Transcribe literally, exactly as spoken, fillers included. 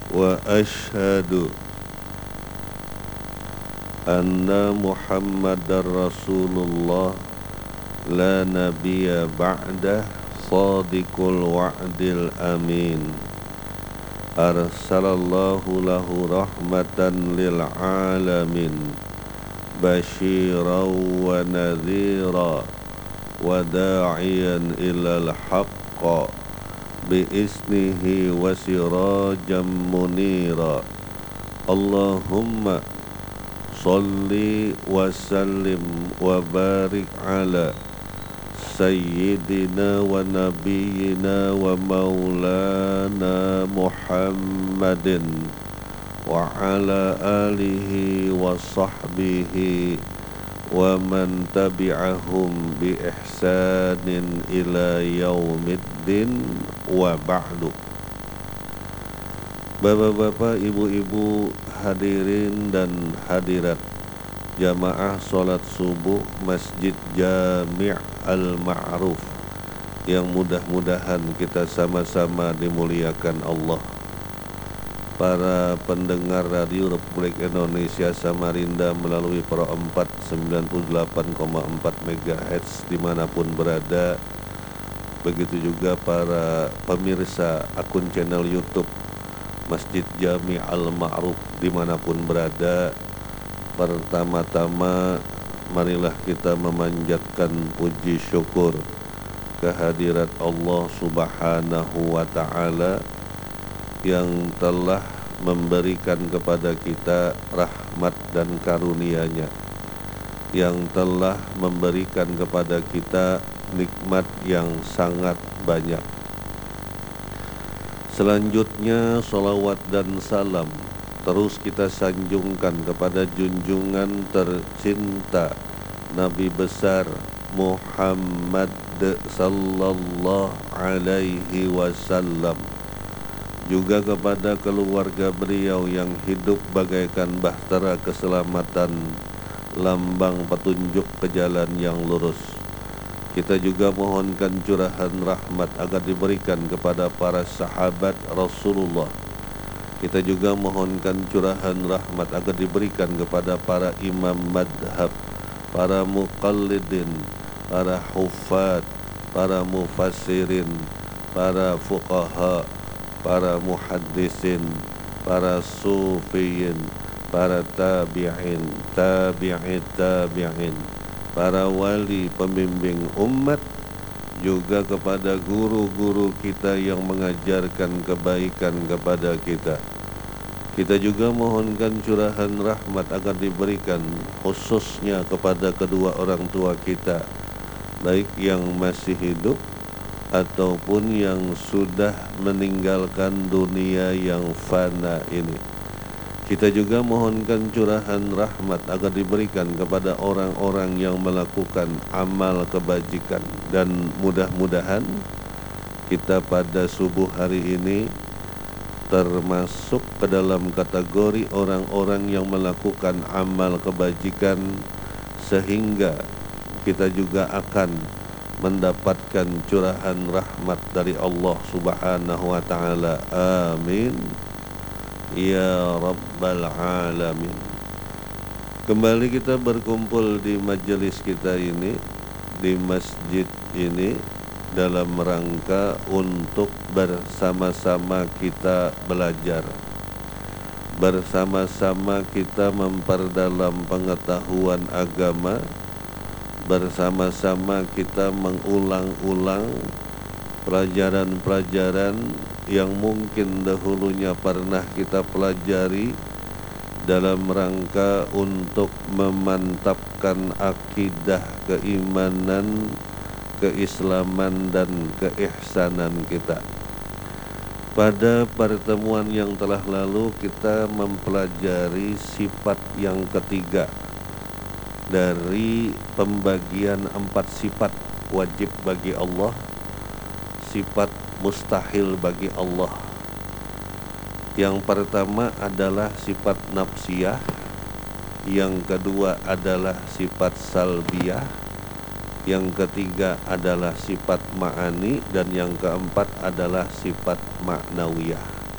وأشهد أن محمدًا رسول الله لا نبي بعده صادق الوعد الأمين أرسل الله له رحمة للعالمين بشيرا ونذيرا وداعيا إلى الحق بإذنه وسراجا منيرا اللهم صل وسلم وبارك على سيدنا ونبينا ومولانا محمد وعلى آله وصحبه ومن تبعهم بإحسان إلى يوم الدين وبعد. Bapak-bapak, ibu-ibu, hadirin dan hadirat jamaah sholat subuh Masjid Jami' Al-Ma'ruf yang mudah-mudahan kita sama-sama dimuliakan Allah. Para pendengar radio Republik Indonesia Samarinda melalui Pro empat sembilan puluh delapan koma empat megahertz dimanapun berada, begitu juga para pemirsa akun channel YouTube Masjid Jami' Al-Ma'ruf dimanapun berada. Pertama-tama marilah kita memanjatkan puji syukur kehadirat Allah Subhanahu wa ta'ala yang telah memberikan kepada kita rahmat dan karunia-Nya, yang telah memberikan kepada kita nikmat yang sangat banyak. Selanjutnya salawat dan salam terus kita sanjungkan kepada junjungan tercinta Nabi besar Muhammad sallallahu alaihi wasallam, juga kepada keluarga beliau yang hidup bagaikan bahtera keselamatan, lambang petunjuk ke jalan yang lurus. Kita juga mohonkan curahan rahmat agar diberikan kepada para sahabat Rasulullah. Kita juga mohonkan curahan rahmat agar diberikan kepada para imam madhab, para muqallidin, para hufad, para mufassirin, para fuqaha, para muhaddisin, para sufiyin, para tabi'in, tabi'it tabi'in, para wali pembimbing umat, juga kepada guru-guru kita yang mengajarkan kebaikan kepada kita. Kita juga mohonkan curahan rahmat agar diberikan khususnya kepada kedua orang tua kita, baik yang masih hidup ataupun yang sudah meninggalkan dunia yang fana ini. Kita juga mohonkan curahan rahmat agar diberikan kepada orang-orang yang melakukan amal kebajikan, dan mudah-mudahan kita pada subuh hari ini termasuk ke dalam kategori orang-orang yang melakukan amal kebajikan, sehingga kita juga akan mendapatkan curahan rahmat dari Allah Subhanahu wa ta'ala. Amin ya rabbal alamin. Kembali kita berkumpul di majelis kita ini, di masjid ini, dalam rangka untuk bersama-sama kita belajar, bersama-sama kita memperdalam pengetahuan agama, bersama-sama kita mengulang-ulang pelajaran-pelajaran yang mungkin dahulunya pernah kita pelajari dalam rangka untuk memantapkan akidah keimanan, keislaman, dan keihsanan kita. Pada pertemuan yang telah lalu kita mempelajari sifat yang ketiga dari pembagian empat sifat wajib bagi Allah, sifat mustahil bagi Allah. Yang pertama adalah sifat nafsiyah, yang kedua adalah sifat salbiyah, yang ketiga adalah sifat ma'ani, dan yang keempat adalah sifat ma'nawiyah.